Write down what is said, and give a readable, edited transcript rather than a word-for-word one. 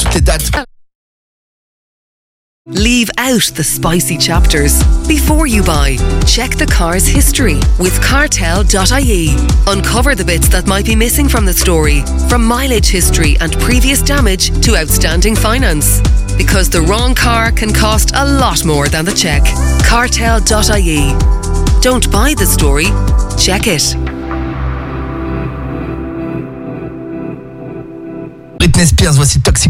toutes les dates. Leave out the spicy chapters. Before you buy, check the car's history with Cartel.ie. Uncover the bits that might be missing from the story, from mileage history and previous damage to outstanding finance. Because the wrong car can cost a lot more than the check. Cartel.ie. Don't buy the story, check it. Britney Spears, voici Toxic.